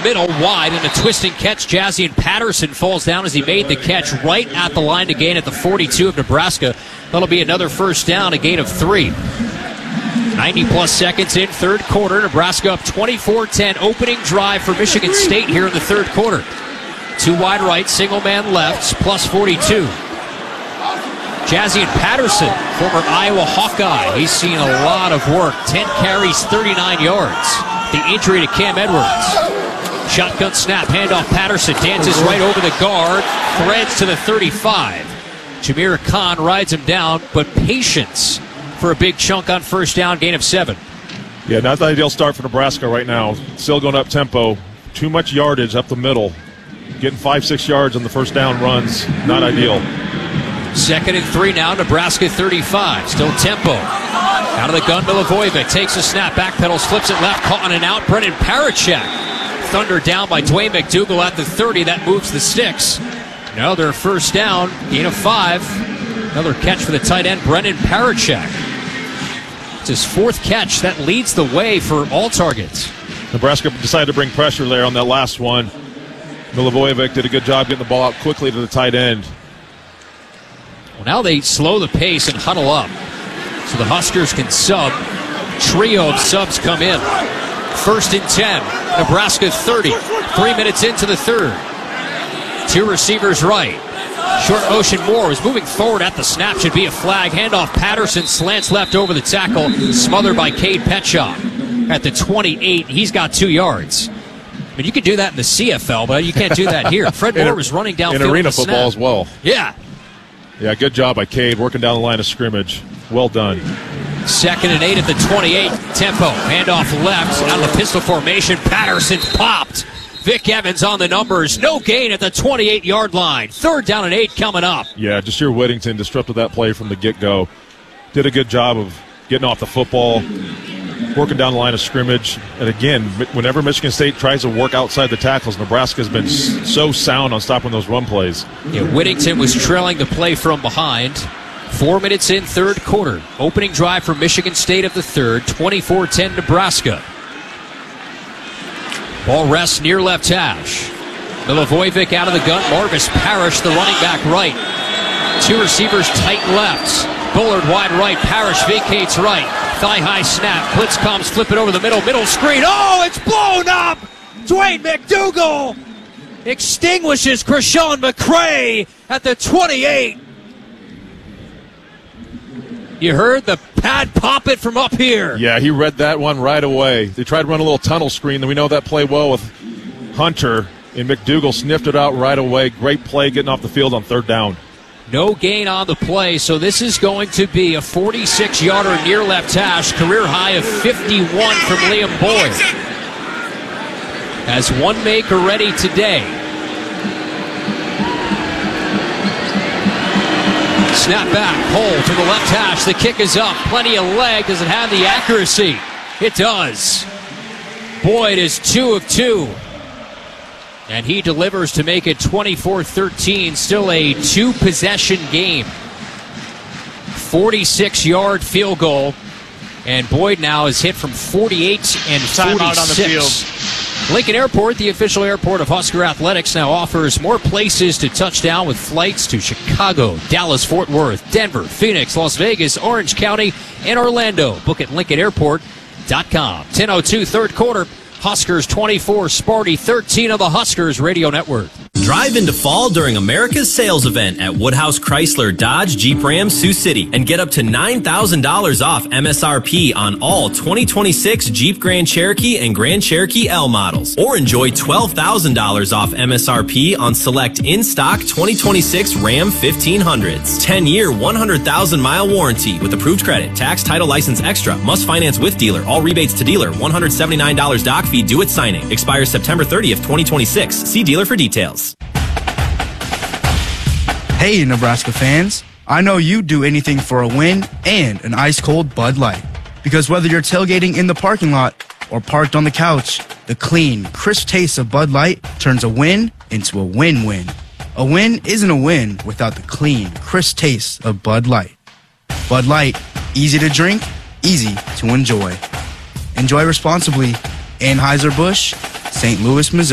middle, wide, and a twisting catch. Jazzy and Patterson falls down as he made the catch right at the line to gain at the 42 of Nebraska. That'll be another first down, a gain of 3. 90-plus seconds in third quarter. Nebraska up 24-10. Opening drive for Michigan State here in the third quarter. 2 wide right, single man left, plus 42. Jazzy and Patterson, former Iowa Hawkeye. He's seen a lot of work. 10 carries, 39 yards. The injury to Cam Edwards. Shotgun snap, handoff Patterson. Dances right over the guard. Threads to the 35. Jameer Khan rides him down, but patience for a big chunk on first down, gain of 7. Yeah, not the ideal start for Nebraska right now. Still going up tempo. Too much yardage up the middle. Getting 5-6 yards on the first down runs, not ideal. 2nd and 3 now, Nebraska 35. Still tempo. Out of the gun, Milivojevic takes a snap, backpedals, flips it left, caught on an out. Brennan Parachek thundered down by Dwayne McDougal at the 30. That moves the sticks. Now they're first down, gain of 5. Another catch for the tight end, Brennan Parachek. It's his 4th catch. That leads the way for all targets. Nebraska decided to bring pressure there on that last one. Milivojevic did a good job getting the ball out quickly to the tight end. Well, now they slow the pace and huddle up so the Huskers can sub. Trio of subs come in. 1st and 10. Nebraska 30. 3 minutes into the third. 2 receivers right. Short motion Moore was moving forward at the snap. Should be a flag. Handoff Patterson. Slants left over the tackle. Smothered by Cade Petshop. At the 28, he's got 2 yards. I mean, you could do that in the CFL, but you can't do that here. Fred Moore was running downfield. In arena football as well. Yeah. Yeah, good job by Cade working down the line of scrimmage. Well done. 2nd and 8 at the 28. Tempo. Handoff left. Out of the pistol formation. Patterson popped. Vic Evans on the numbers. No gain at the 28-yard line. 3rd down and 8 coming up. Yeah, Jasir Whittington disrupted that play from the get-go. Did a good job of getting off the football, working down the line of scrimmage. And again, whenever Michigan State tries to work outside the tackles, Nebraska's been so sound on stopping those run plays. Yeah, Whittington was trailing the play from behind. 4 minutes in third quarter. Opening drive for Michigan State of the third. 24-10 Nebraska. Ball rests near left hash. Milivojevic out of the gun. Marvis Parrish, the running back right. 2 receivers tight left. Bullard wide right. Parrish vacates right. Thigh-high snap. Blitz comes. Flip it over the middle. Middle screen. Oh, it's blown up! Dwayne McDougal extinguishes Krishawn McCray at the 28. You heard the pad pop it from up here. Yeah, he read that one right away. They tried to run a little tunnel screen, and we know that play well with Hunter, and McDougal sniffed it out right away. Great play getting off the field on 3rd down. No gain on the play, so this is going to be a 46-yarder near left hash, career high of 51 from Liam Boyd. Has one maker ready today. Snap back, hole to the left hash. The kick is up. Plenty of leg. Does it have the accuracy? It does. Boyd is 2 of 2. And he delivers to make it 24-13. Still a 2-possession game. 46-yard field goal. And Boyd now is hit from 48 and 46. Timeout on the field. Lincoln Airport, the official airport of Husker Athletics, now offers more places to touch down with flights to Chicago, Dallas, Fort Worth, Denver, Phoenix, Las Vegas, Orange County, and Orlando. Book at LincolnAirport.com. 10:02 third quarter. Huskers 24, Sparty 13 of the Huskers Radio Network. Drive into fall during America's sales event at Woodhouse Chrysler Dodge Jeep Ram Sioux City and get up to $9,000 off MSRP on all 2026 Jeep Grand Cherokee and Grand Cherokee L models. Or enjoy $12,000 off MSRP on select in-stock 2026 Ram 1500s. 10-year, 100,000-mile warranty with approved credit, tax, title, license extra. Must finance with dealer. All rebates to dealer. $179 doc fee due at signing. Expires September 30th, 2026. See dealer for details. Hey, Nebraska fans. I know you'd do anything for a win and an ice-cold Bud Light. Because whether you're tailgating in the parking lot or parked on the couch, the clean, crisp taste of Bud Light turns a win into a win-win. A win isn't a win without the clean, crisp taste of Bud Light. Bud Light, easy to drink, easy to enjoy. Enjoy responsibly. Anheuser-Busch, St. Louis, Missouri.